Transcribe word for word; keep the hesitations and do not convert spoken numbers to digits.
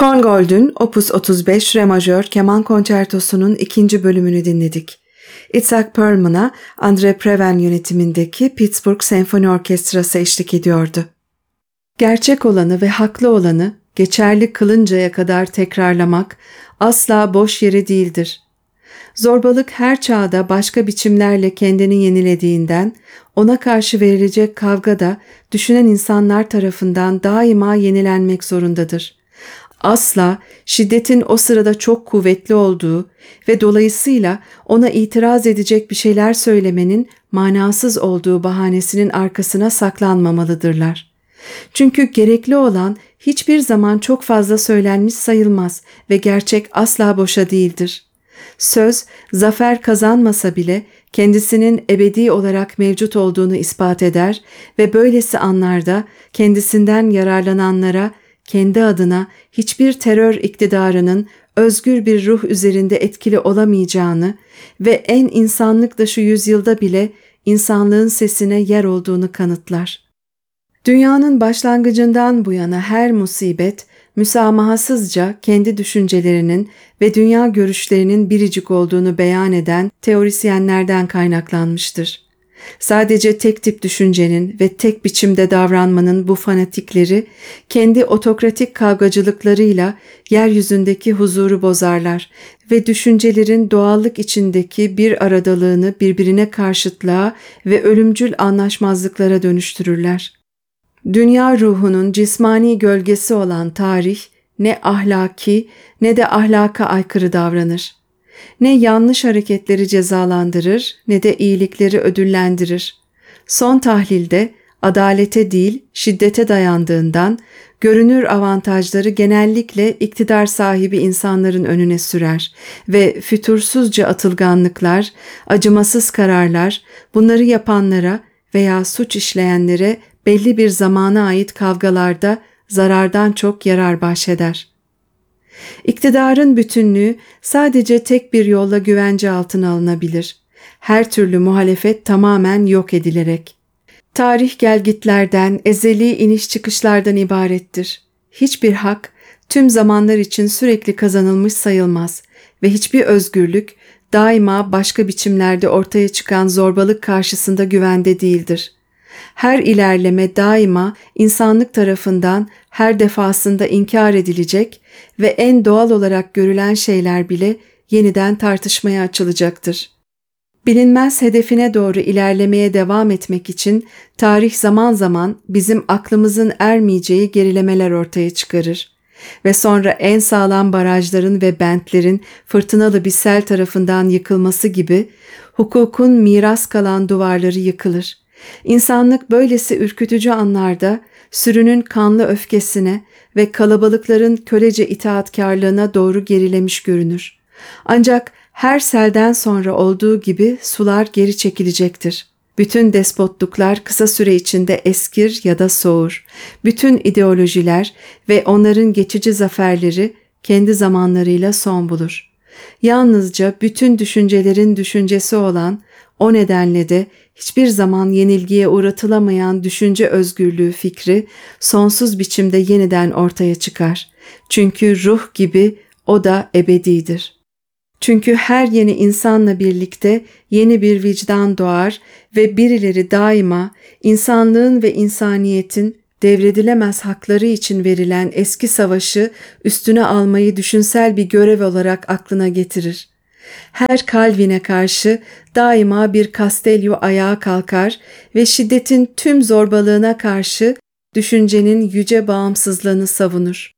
Korngold'un Opus otuz beş Re majör keman konçertosunun ikinci bölümünü dinledik. Itzhak Perlman'a Andre Previn yönetimindeki Pittsburgh Senfoni Orkestrası eşlik ediyordu. Gerçek olanı ve haklı olanı geçerli kılıncaya kadar tekrarlamak asla boş yere değildir. Zorbalık her çağda başka biçimlerle kendini yenilediğinden ona karşı verilecek kavga da düşünen insanlar tarafından daima yenilenmek zorundadır. Asla şiddetin o sırada çok kuvvetli olduğu ve dolayısıyla ona itiraz edecek bir şeyler söylemenin manasız olduğu bahanesinin arkasına saklanmamalıdırlar. Çünkü gerekli olan hiçbir zaman çok fazla söylenmiş sayılmaz ve gerçek asla boşa değildir. Söz, zafer kazanmasa bile kendisinin ebedi olarak mevcut olduğunu ispat eder ve böylesi anlarda kendisinden yararlananlara kendi adına hiçbir terör iktidarının özgür bir ruh üzerinde etkili olamayacağını ve en insanlık dışı yüzyılda bile insanlığın sesine yer olduğunu kanıtlar. Dünyanın başlangıcından bu yana her musibet, müsamahasızca kendi düşüncelerinin ve dünya görüşlerinin biricik olduğunu beyan eden teorisyenlerden kaynaklanmıştır. Sadece tek tip düşüncenin ve tek biçimde davranmanın bu fanatikleri kendi otokratik kavgacılıklarıyla yeryüzündeki huzuru bozarlar ve düşüncelerin doğallık içindeki bir aradalığını birbirine karşıtlığa ve ölümcül anlaşmazlıklara dönüştürürler. Dünya ruhunun cismani gölgesi olan tarih ne ahlaki ne de ahlaka aykırı davranır. Ne yanlış hareketleri cezalandırır ne de iyilikleri ödüllendirir. Son tahlilde adalete değil şiddete dayandığından görünür avantajları genellikle iktidar sahibi insanların önüne sürer ve fütursuzca atılganlıklar, acımasız kararlar bunları yapanlara veya suç işleyenlere belli bir zamana ait kavgalarda zarardan çok yarar bahşeder. İktidarın bütünlüğü sadece tek bir yolla güvence altına alınabilir. Her türlü muhalefet tamamen yok edilerek. Tarih gelgitlerden, ezeli iniş çıkışlardan ibarettir. Hiçbir hak tüm zamanlar için sürekli kazanılmış sayılmaz ve hiçbir özgürlük daima başka biçimlerde ortaya çıkan zorbalık karşısında güvende değildir. Her ilerleme daima insanlık tarafından her defasında inkar edilecek ve en doğal olarak görülen şeyler bile yeniden tartışmaya açılacaktır. Bilinmez hedefine doğru ilerlemeye devam etmek için tarih zaman zaman bizim aklımızın ermeyeceği gerilemeler ortaya çıkarır ve sonra en sağlam barajların ve bentlerin fırtınalı bir sel tarafından yıkılması gibi hukukun miras kalan duvarları yıkılır. İnsanlık böylesi ürkütücü anlarda sürünün kanlı öfkesine ve kalabalıkların kölece itaatkarlığına doğru gerilemiş görünür. Ancak her selden sonra olduğu gibi sular geri çekilecektir. Bütün despotluklar kısa süre içinde eskir ya da soğur. Bütün ideolojiler ve onların geçici zaferleri kendi zamanlarıyla son bulur. Yalnızca bütün düşüncelerin düşüncesi olan, o nedenle de hiçbir zaman yenilgiye uğratılamayan düşünce özgürlüğü fikri sonsuz biçimde yeniden ortaya çıkar. Çünkü ruh gibi o da ebedidir. Çünkü her yeni insanla birlikte yeni bir vicdan doğar ve birileri daima insanlığın ve insaniyetin devredilemez hakları için verilen eski savaşı üstüne almayı düşünsel bir görev olarak aklına getirir. Her Calvin'e karşı daima bir Castello ayağa kalkar ve şiddetin tüm zorbalığına karşı düşüncenin yüce bağımsızlığını savunur.